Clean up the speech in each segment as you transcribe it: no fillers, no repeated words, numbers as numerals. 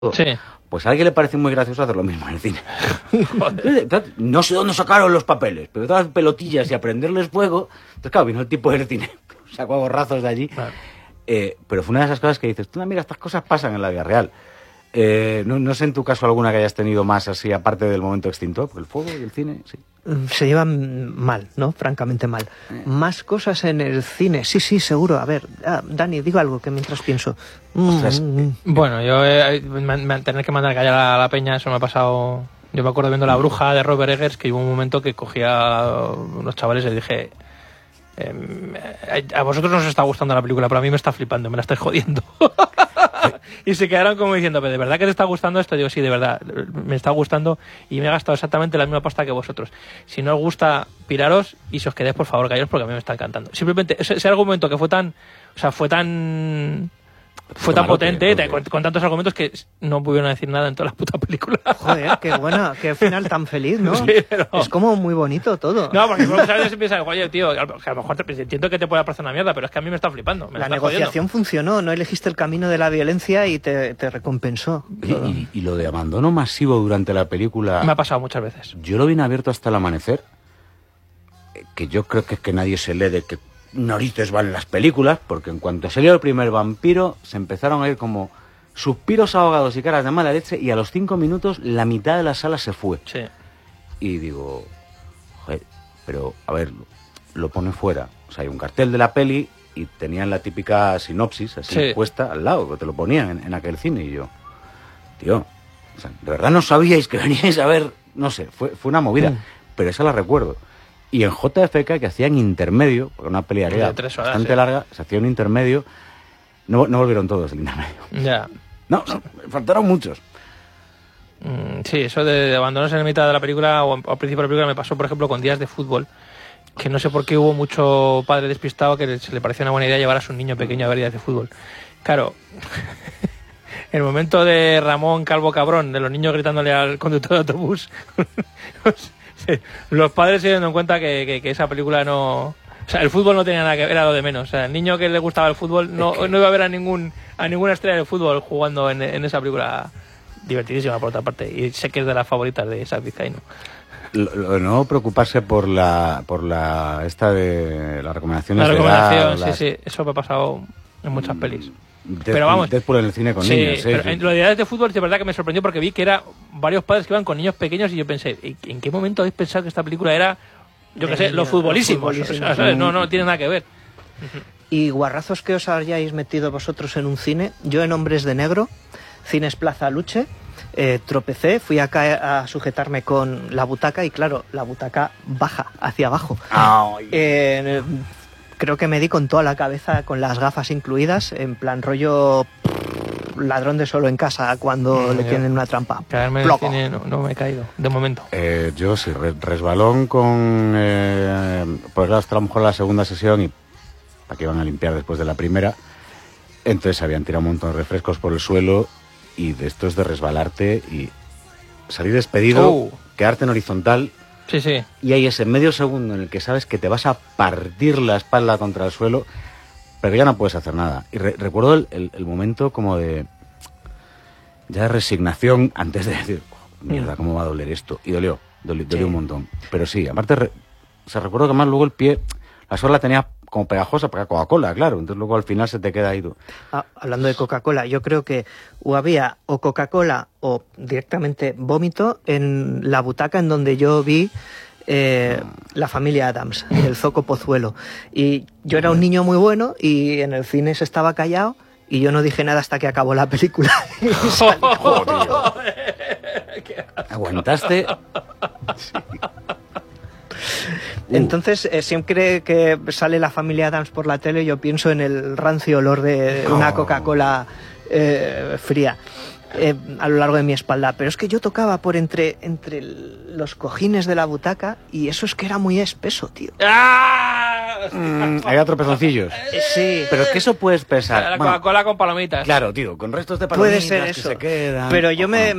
Sí. Pues a alguien le parece muy gracioso hacer lo mismo en el cine. No sé dónde sacaron los papeles, pero todas las pelotillas y a prenderles fuego. Entonces, claro, vino el tipo del cine, sacó a borrazos de allí. Claro. Pero fue una de esas cosas que dices, tú, mira, estas cosas pasan en la vida real. No sé en tu caso alguna que hayas tenido más así, aparte del momento extintor, porque el fuego y el cine, sí. Se llevan mal, ¿no? Francamente mal. Más cosas en el cine, sí, seguro. A ver, Dani, digo algo que mientras pienso. Bueno, yo tener que mandar callar a la peña, eso me ha pasado. Yo me acuerdo viendo La Bruja de Robert Eggers, que hubo un momento que cogía a unos chavales y les dije, a vosotros no os está gustando la película, pero a mí me está flipando, me la estáis jodiendo. Y se quedaron como diciendo, ¿de verdad que te está gustando esto? Digo, sí, de verdad, me está gustando y me he gastado exactamente la misma pasta que vosotros. Si no os gusta, piraros y si os quedáis, por favor, callaros porque a mí me está encantando. Simplemente, ese argumento que fue tan potente, con tantos argumentos que no pudieron decir nada en toda la puta película. Joder, qué buena, qué final tan feliz, ¿no? Sí, pero... Es como muy bonito todo. No, porque muchas veces piensas, oye, tío, que a lo mejor entiendo que te pueda parecer una mierda, pero es que a mí me está flipando. La negociación funcionó, no elegiste el camino de la violencia y te recompensó. Y lo de abandono masivo durante la película... Me ha pasado muchas veces. Yo lo vine abierto hasta el amanecer, que yo creo que es que nadie se lee de que narices van las películas, porque en cuanto salió el primer vampiro se empezaron a ir como suspiros ahogados y caras de mala leche, y a los 5 minutos la mitad de la sala se fue. Sí. Y digo, joder, pero a ver, lo pone fuera. O sea, hay un cartel de la peli y tenían la típica sinopsis así puesta al lado, que te lo ponían en aquel cine, y yo, tío, o sea, de verdad no sabíais que veníais a ver, no sé, fue una movida, pero esa la recuerdo. Y en JFK, que hacían intermedio, porque una peli era bastante larga, se hacía un intermedio, no volvieron todos el intermedio. Ya. No, faltaron muchos. Sí, eso de abandonarse en mitad de la película o al principio de la película me pasó, por ejemplo, con Días de Fútbol, que no sé por qué hubo mucho padre despistado que se le parecía una buena idea llevar a su niño pequeño a ver Días de Fútbol. Claro, el momento de Ramón Calvo Cabrón, de los niños gritándole al conductor de autobús... Los padres se dieron cuenta que esa película no... O sea, el fútbol no tenía nada que ver, era lo de menos. O sea, el niño que le gustaba el fútbol no iba a ver a ninguna estrella del fútbol jugando en esa película divertidísima, por otra parte. Y sé que es de las favoritas de Isaac Vizcaíno. No preocuparse por la esta de las recomendaciones. La recomendación, sí, eso me ha pasado en muchas pelis. Pero vamos, Deadpool en el cine con niños. Sí, pero en lo de Días de Fútbol, de verdad que me sorprendió porque vi que era varios padres que iban con niños pequeños y yo pensé, ¿en qué momento habéis pensado que esta película era, yo qué sé, los futbolísimos? O sea, ¿sabes? No tiene nada que ver. Y guarrazos que os hayáis metido vosotros en un cine. Yo en Hombres de Negro, Cines Plaza Luche, tropecé, fui acá a sujetarme con la butaca y claro, la butaca baja hacia abajo. Creo que me di con toda la cabeza, con las gafas incluidas, en plan rollo ladrón de solo en casa cuando le tienen una trampa. Caerme en el cine no me he caído, de momento. Yo sí, resbalón con... pues claro, hasta a lo mejor la segunda sesión y para que iban a limpiar después de la primera. Entonces habían tirado un montón de refrescos por el suelo y de esto es de resbalarte y salir despedido, quedarte en horizontal. Sí. Y hay ese medio segundo en el que sabes que te vas a partir la espalda contra el suelo, pero ya no puedes hacer nada. Y recuerdo el momento como de ya de resignación antes de decir, mierda, ¿cómo va a doler esto? Y dolió un montón. Pero sí, aparte, recuerdo que más luego el pie, la suela tenía como pegajosa para Coca-Cola, claro. Entonces luego al final se te queda ido. Hablando de Coca-Cola, yo creo que había o Coca-Cola o directamente vómito en la butaca en donde yo vi La familia Addams, del Zoco Pozuelo. Y yo era un niño muy bueno y en el cine se estaba callado y yo no dije nada hasta que acabó la película. ¿Aguantaste? Sí. Entonces, siempre que sale La familia Addams por la tele, yo pienso en el rancio olor de una Coca-Cola fría a lo largo de mi espalda. Pero es que yo tocaba por entre los cojines de la butaca y eso es que era muy espeso, tío. Había tropezoncillos. Sí. Pero es que eso puedes pensar. La Coca-Cola con palomitas. Claro, tío, con restos de palomitas. Puede ser eso. Que se quedan. Pero yo me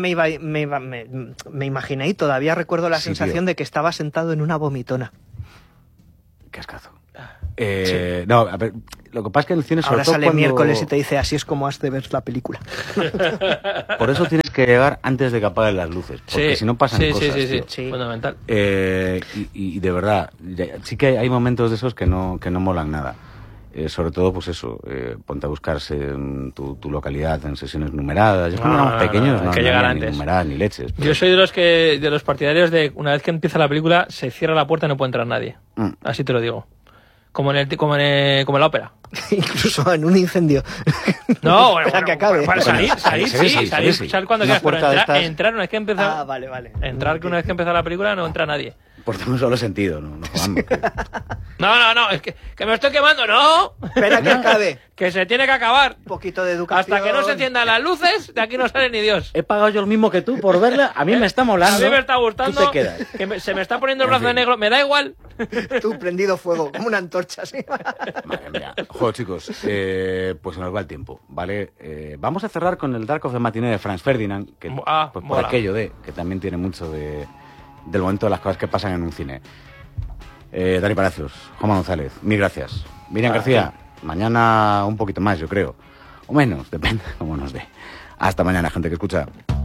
imaginé y todavía recuerdo la sensación de que estaba sentado en una vomitona. Qué ascazo. Sí. No, a ver, lo que pasa es que en el cine sobre Ahora todo sale cuando... miércoles y te dice así es como has de ver la película. Por eso tienes que llegar antes de que apaguen las luces, porque si no pasan cosas, tío. Sí. Fundamental. Y de verdad, sí que hay momentos de esos que no molan nada. Sobre todo, pues eso, ponte a buscarse en tu localidad en sesiones numeradas. Yo cuando éramos pequeños no hay que llegar había ni antes. numeradas ni leches. Yo soy de los partidarios de una vez que empieza la película, se cierra la puerta y no puede entrar nadie. Así te lo digo. Como en la ópera. Incluso en un incendio. No, bueno, Para que acabe. Para salir cuando quieras, pero entrar una vez que empieza. Ah, vale. Entrar que una vez que empieza la película no entra nadie. Por un solo sentido, no jugamos. No, es que me estoy quemando, no. Espera que acabe. Que se tiene que acabar. Un poquito de educación. Hasta que no se enciendan las luces, de aquí no sale ni Dios. He pagado yo lo mismo que tú por verla, a mí me está molando. A mí me está gustando. Tú te quedas. Se me está poniendo el brazo de negro, me da igual. Tú prendido fuego, como una antorcha, así. Madre mía. Joder, chicos, pues se nos va el tiempo, ¿vale? Vamos a cerrar con el Dark of the Matinee de Franz Ferdinand, que pues por mola. aquello que también tiene mucho del momento de las cosas que pasan en un cine. Dani Palacios, Juan González, mil gracias. Miriam García, mañana un poquito más, yo creo. O menos, depende cómo nos dé. Hasta mañana, gente que escucha.